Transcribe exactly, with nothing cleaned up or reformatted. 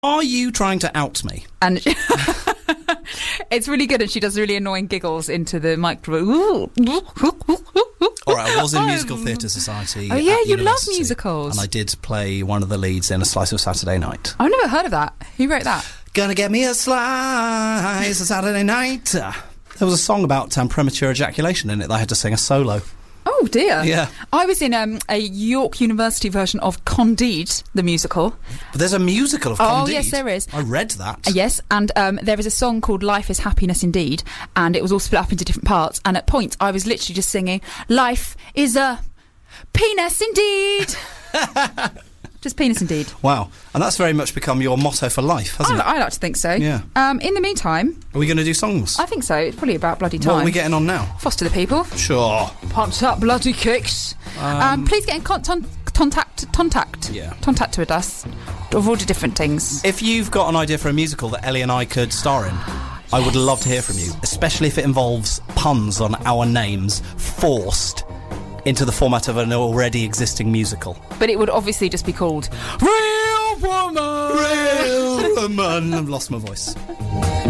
Are you trying to out me? And it's really good, and she does really annoying giggles into the microphone. All right, I was in Musical Theatre Society. Oh yeah, at you love university, musicals. and I did play one of the leads in A Slice of Saturday Night. I've never heard of that. Who wrote that? Gonna get me a slice of Saturday night. There was a song about um, premature ejaculation in it that I had to sing a solo. Oh dear. Yeah. I was in um, a York University version of Candide, the musical. But there's a musical of Oh, Candide. yes, there is. I read that. Uh, yes, and um, there is a song called Life is Happiness Indeed, and it was all split up into different parts, and at points I was literally just singing, Life is a penis indeed. Just penis indeed. Wow. And that's very much become your motto for life, hasn't I, it? I like to think so. Yeah. Um, in the meantime... Are we going to do songs? I think so. It's probably about bloody time. What are we getting on now? Foster the people. Sure. Punch up bloody kicks. Um, um, please get in con- ton- contact, contact, Yeah. contact with us of all the different things. If you've got an idea for a musical that Ellie and I could star in, I would love to hear from you, especially if it involves puns on our names forced into the format of an already existing musical. But it would obviously just be called Real Woman. Real Woman. I've lost my voice.